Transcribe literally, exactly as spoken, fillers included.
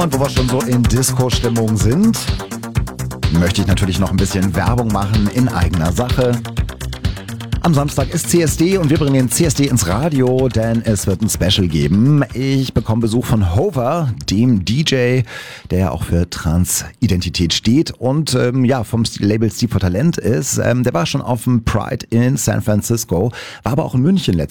Und wo wir schon so in Disco-Stimmung sind, möchte ich natürlich noch ein bisschen Werbung machen in eigener Sache. Am Samstag ist C S D und wir bringen den C S D ins Radio, denn es wird ein Special geben. Ich bekomme Besuch von Hover, dem D J, der ja auch für Transidentität steht und ähm, ja vom Label Steve for Talent ist. Ähm, der war schon auf dem Pride in San Francisco, war aber auch in München letztes